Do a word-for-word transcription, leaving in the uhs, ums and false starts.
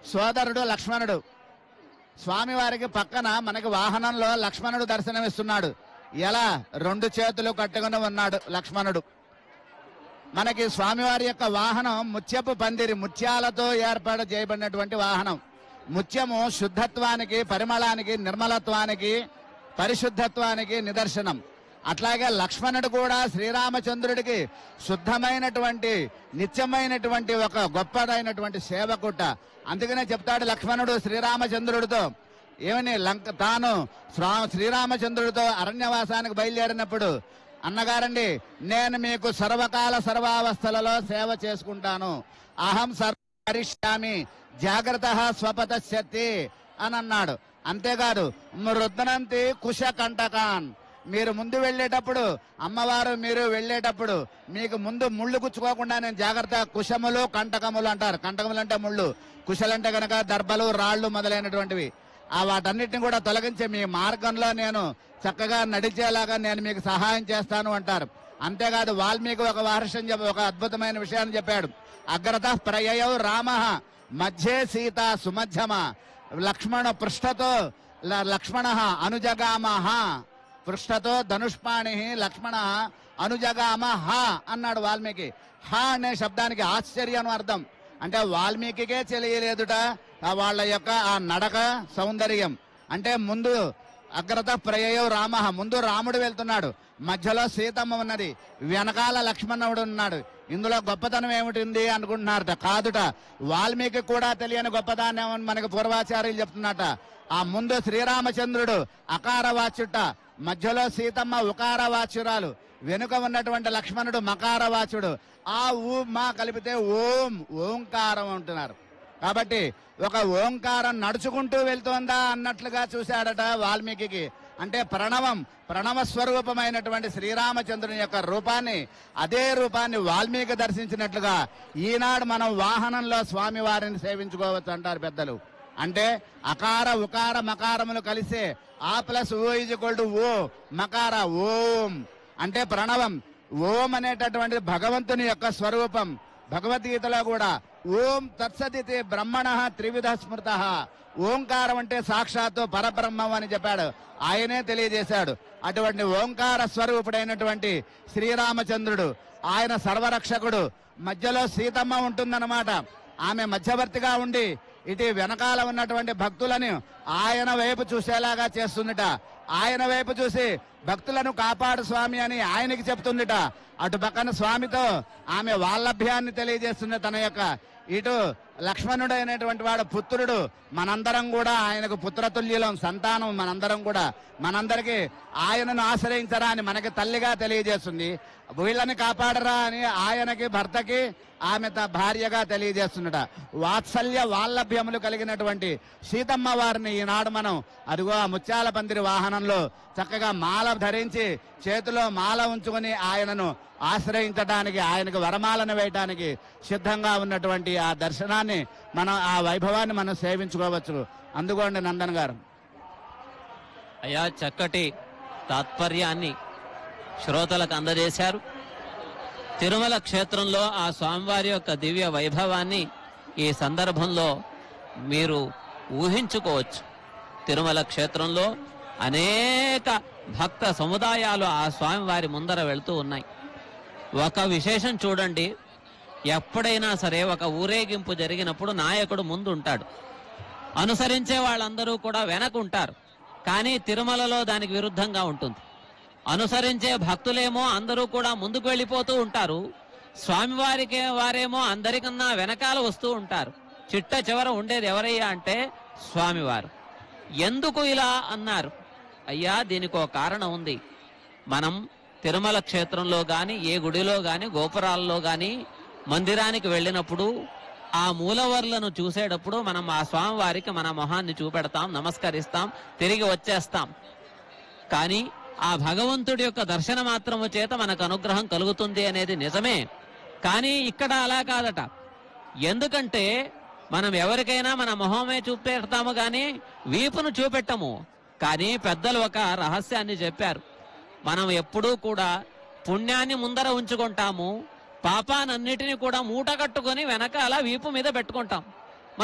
సోదరుడు లక్ష్మణుడు. స్వామివారికి పక్కన మనకి వాహనంలో లక్ష్మణుడు దర్శనమిస్తున్నాడు. ఎలా? రెండు చేతులు కట్టుకుని ఉన్నాడు లక్ష్మణుడు. మనకి స్వామివారి యొక్క వాహనం ముత్యపు పందిరి, ముత్యాలతో ఏర్పాటు చేయబడినటువంటి వాహనం. ముత్యము శుద్ధత్వానికి, పరిమళానికి, నిర్మలత్వానికి, పరిశుద్ధత్వానికి నిదర్శనం. అట్లాగే లక్ష్మణుడు కూడా శ్రీరామచంద్రుడికి శుద్ధమైనటువంటి, నిత్యమైనటువంటి ఒక గొప్పదైనటువంటి సేవకుట. అందుకనే చెప్తాడు లక్ష్మణుడు శ్రీరామచంద్రుడితో ఏమని, లంక తాను శ్రీరామచంద్రుడితో అరణ్యవాసానికి బయలుదేరినప్పుడు, అన్నగారండి నేను మీకు సర్వకాల సర్వావస్థలలో సేవ చేసుకుంటాను, అహం సర్వ కరిష్యామి జాగ్రత్త స్వపతశక్తి అని అన్నాడు. అంతేకాదు మృద్నంతి కుశ కంటకాన్, మీరు ముందు వెళ్ళేటప్పుడు అమ్మవారు మీరు వెళ్ళేటప్పుడు మీకు ముందు ముళ్ళు గుచ్చుకోకుండా నేను జాగ్రత్త, కుశములు కంటకములు అంటారు. కంటకములు అంటే ముళ్ళు, కుశలంటే కనుక దర్భలు, రాళ్లు మొదలైనటువంటివి. ఆ వాటన్నిటిని కూడా తొలగించి మీ మార్గంలో నేను చక్కగా నడిచేలాగా నేను మీకు సహాయం చేస్తాను అంటారు. అంతేకాదు వాల్మీకి ఒక వార్షం చెప్ప ఒక అద్భుతమైన విషయాన్ని చెప్పాడు. అగ్రత ప్రయయౌ రామ మధ్యే సీత సుమధ్యమ లక్ష్మణ పృష్ఠతో లక్ష్మణ అనుజగామహ, పృష్ఠతో ధనుష్పాణి లక్ష్మణ అనుజగామ హ అన్నాడు వాల్మీకి. హ అనే శబ్దానికి ఆశ్చర్యం అర్థం. అంటే వాల్మీకికే తెలియలేదుట వాళ్ళ యొక్క ఆ నడక సౌందర్యం. అంటే ముందు అగ్రత ప్రయయో రామ, ముందు రాముడు వెళ్తున్నాడు, మధ్యలో సీతమ్మ ఉన్నది, వెనకాల లక్ష్మణుడు ఉన్నాడు. ఇందులో గొప్పతనం ఏమిటింది అనుకుంటున్నారట. కాదుట, వాల్మీకి కూడా తెలియని గొప్పతనం మనకు పూర్వాచార్యులు చెప్తున్నట. ఆ ముందు శ్రీరామచంద్రుడు అకార వాచ్యుట, మధ్యలో సీతమ్మ ఉకార వాచ్యురాలు, వెనుక ఉన్నటువంటి లక్ష్మణుడు మకార వాచుడు. ఆ ఊ మా కలిపితే ఓం, ఓంకారం అంటున్నారు. కాబట్టి ఒక ఓంకారం నడుచుకుంటూ వెళ్తోందా అన్నట్లుగా చూశాడట వాల్మీకి. అంటే ప్రణవం, ప్రణవ స్వరూపమైనటువంటి శ్రీరామచంద్రుని యొక్క రూపాన్ని, అదే రూపాన్ని వాల్మీకి దర్శించినట్లుగా ఈనాడు మనం వాహనంలో స్వామి వారిని సేవించుకోవచ్చు అంటారు పెద్దలు. అంటే అకార ఉకార మకారములు కలిసే ఆ plus oh is equal to ఓ, మకార ఓం అంటే ప్రణవం. ఓం అనేటటువంటి భగవంతుని యొక్క స్వరూపం. భగవద్గీతలో కూడా ఓం తత్సదితి బ్రహ్మణ త్రివిధ స్మృత, ఓంకారం అంటే సాక్షాత్తు పరబ్రహ్మం అని చెప్పాడు, ఆయనే తెలియజేశాడు. అటువంటి ఓంకార స్వరూపుడైనటువంటి శ్రీరామచంద్రుడు, ఆయన సర్వరక్షకుడు. మధ్యలో సీతమ్మ ఉంటుందన్నమాట. ఆమె మధ్యవర్తిగా ఉండి ఇటు వెనకాల ఉన్నటువంటి భక్తులను ఆయన వైపు చూసేలాగా చేస్తుందిట. ఆయన వైపు చూసి భక్తులను కాపాడు స్వామి అని ఆయనకి చెప్తుందిట. అటు పక్కన స్వామితో ఆమె వాల్లభ్యాన్ని తెలియజేస్తుంది తన యొక్క. ఇటు లక్ష్మణుడు అయినటువంటి వాడు పుత్రుడు, మనందరం కూడా ఆయనకు పుత్రతుల్యులం, సంతానం మనందరం కూడా. మనందరికీ ఆయనను ఆశ్రయించరా అని మనకి తల్లిగా తెలియజేస్తుంది. వీళ్ళని కాపాడరా అని ఆయనకి భర్తకి ఆమె భార్యగా తెలియజేస్తున్నట. వాత్సల్య వాల్లభ్యములు కలిగినటువంటి సీతమ్మ వారిని ఈనాడు మనం అదిగో ఆ ముత్యాల పందిరి వాహనంలో చక్కగా మాల ధరించి చేతిలో మాల ఉంచుకుని ఆయనను ఆశ్రయించడానికి, ఆయనకు వరమాలను వేయటానికి సిద్ధంగా ఉన్నటువంటి ఆ దర్శనాన్ని మనం, ఆ వైభవాన్ని మనం సేవించుకోవచ్చు. అందుకోండి నందన్ గారు. అయ్యా చక్కటి తాత్పర్యాన్ని శ్రోతలకు అందజేశారు. తిరుమల క్షేత్రంలో ఆ స్వామివారి యొక్క దివ్య వైభవాన్ని ఈ సందర్భంలో మీరు ఊహించుకోవచ్చు. తిరుమల క్షేత్రంలో అనేక భక్త సముదాయాలు ఆ స్వామివారి ముందర వెళ్తూ ఉన్నాయి. ఒక విశేషం చూడండి, ఎప్పుడైనా సరే ఒక ఊరేగింపు జరిగినప్పుడు నాయకుడు ముందు ఉంటాడు, అనుసరించే వాళ్ళందరూ కూడా వెనకుంటారు. కానీ తిరుమలలో దానికి విరుద్ధంగా ఉంటుంది. అనుసరించే భక్తులేమో అందరూ కూడా ముందుకు వెళ్ళిపోతూ ఉంటారు, స్వామివారికి వారేమో అందరికన్నా వెనకాల వస్తూ ఉంటారు. చిట్ట చివర ఉండేది ఎవరయ్యా అంటే స్వామివారు. ఎందుకు ఇలా అన్నారు? అయ్యా దీనికి ఒక కారణం ఉంది. మనం తిరుమల క్షేత్రంలో గాని, ఏ గుడిలో గాని, గోపురాల్లో గాని, మందిరానికి వెళ్ళినప్పుడు ఆ మూలవర్లను చూసేటప్పుడు మనం ఆ స్వామివారికి మన మొహాన్ని చూపెడతాం, నమస్కరిస్తాం, తిరిగి వచ్చేస్తాం. కానీ ఆ భగవంతుడి యొక్క దర్శన మాత్రము చేత మనకు అనుగ్రహం కలుగుతుంది అనేది నిజమే. కానీ ఇక్కడ అలా కాదట. ఎందుకంటే మనం ఎవరికైనా మన మొహమే చూపెడతాము కానీ వీపును చూపెట్టము. కానీ పెద్దలు ఒక రహస్యాన్ని చెప్పారు. మనం ఎప్పుడూ కూడా పుణ్యాన్ని ముందర ఉంచుకుంటాము, పాపానన్నిటినీ కూడా మూట కట్టుకొని వెనకాల వీపు మీద పెట్టుకుంటాం.